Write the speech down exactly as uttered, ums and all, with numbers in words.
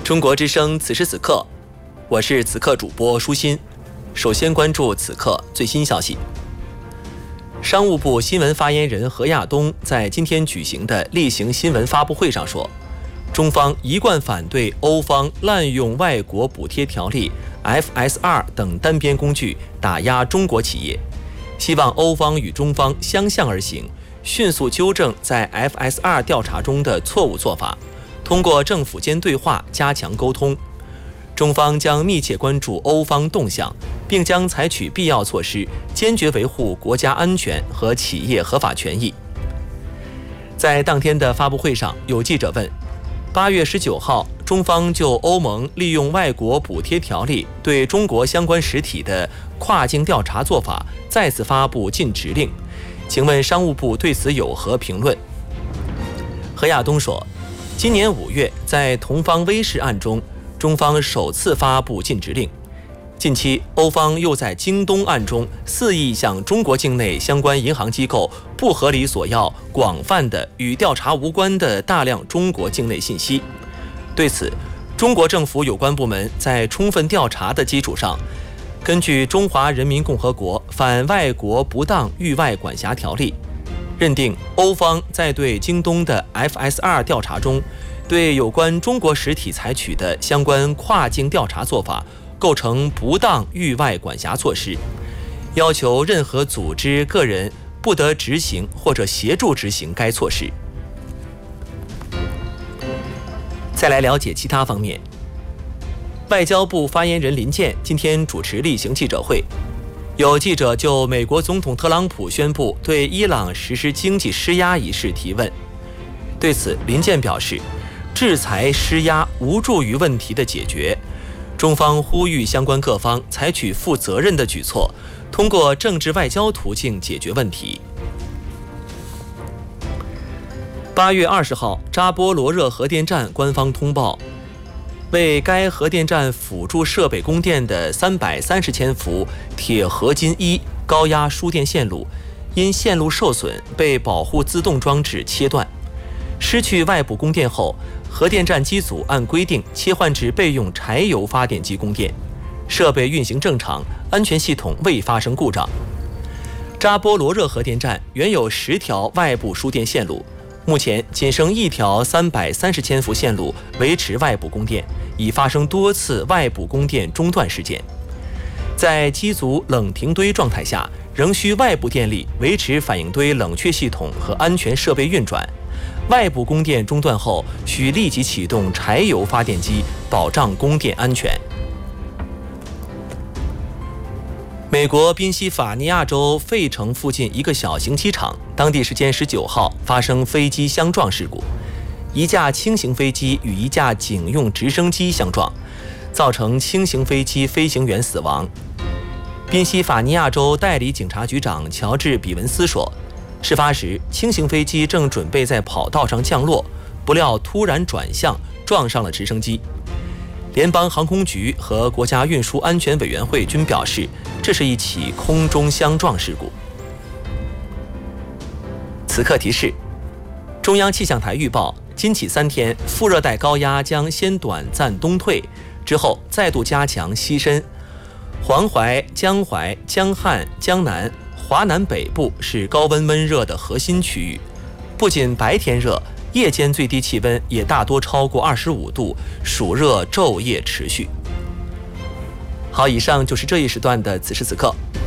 中国之声，此时此刻，我是此刻主播舒心。首先关注此刻最新消息。商务部新闻发言人何亚东在今天举行的例行新闻发布会上说，中方一贯反对欧方滥用外国补贴条例 F S R 等单边工具打压中国企业，希望欧方与中方相向而行，迅速纠正在 F S R 调查中的错误做法，通过政府间对话加强沟通。中方将密切关注欧方动向，并将采取必要措施，坚决维护国家安全和企业合法权益。在当天的发布会上，有记者问，八月十九号，中方就欧盟利用外国补贴条例对中国相关实体的跨境调查做法再次发布禁止令，请问商务部对此有何评论？何亚东说，今年五月，在同方威视案中，中方首次发布禁止令。近期，欧方又在京东案中肆意向中国境内相关银行机构不合理索要广泛的与调查无关的大量中国境内信息。对此，中国政府有关部门在充分调查的基础上，根据《中华人民共和国反外国不当域外管辖条例》，认定欧方在对京东的 F S R 调查中，对有关中国实体采取的相关跨境调查做法构成不当域外管辖措施，要求任何组织个人不得执行或者协助执行该措施。再来了解其他方面，外交部发言人林健今天主持例行记者会，有记者就美国总统特朗普宣布对伊朗实施经济施压一事提问。对此，林健表示，制裁施压无助于问题的解决，中方呼吁相关各方采取负责任的举措，通过政治外交途径解决问题。八月二十号，扎波罗热核电站官方通报，为该核电站辅助设备供电的三百三十千伏铁合金一高压输电线路，因线路受损被保护自动装置切断。失去外部供电后，核电站机组按规定切换至备用柴油发电机供电，设备运行正常，安全系统未发生故障。扎波罗热核电站原有十条外部输电线路，目前仅剩一条三百三十千伏线路维持外部供电，已发生多次外部供电中断事件。在机组冷停堆状态下，仍需外部电力维持反应堆冷却系统和安全设备运转。外部供电中断后，需立即启动柴油发电机，保障供电安全。美国宾夕法尼亚州费城附近一个小型机场，当地时间十九号发生飞机相撞事故，一架轻型飞机与一架警用直升机相撞，造成轻型飞机飞行员死亡。宾夕法尼亚州代理警察局长乔治·比文斯说，事发时，轻型飞机正准备在跑道上降落，不料突然转向，撞上了直升机。联邦航空局和国家运输安全委员会均表示，这是一起空中相撞事故。此刻提示：中央气象台预报，今起三天，副热带高压将先短暂东退，之后再度加强西伸。黄淮、江淮、江汉、江南、华南北部是高温温热的核心区域，不仅白天热，夜间最低气温也大多超过二十五度，暑热昼夜持续。好，以上就是这一时段的此时此刻，